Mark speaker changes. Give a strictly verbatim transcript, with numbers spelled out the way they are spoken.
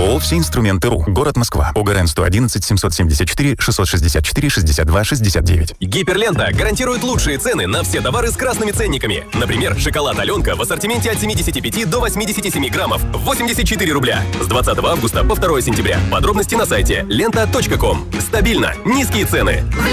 Speaker 1: ООО «Все инструменты РУ». Город Москва. ОГРН сто одиннадцать семьсот семьдесят четыре шестьсот шестьдесят четыре шестьдесят два шестьдесят девять.
Speaker 2: Гиперлента гарантирует лучшие цены на все товары с красными ценниками. Например, шоколад «Аленка» в ассортименте от семидесяти пяти до восьмидесяти семи граммов. восемьдесят четыре рубля. С двадцатого августа по второе сентября. Подробности на сайте лента точка ком. Стабильно. Низкие цены.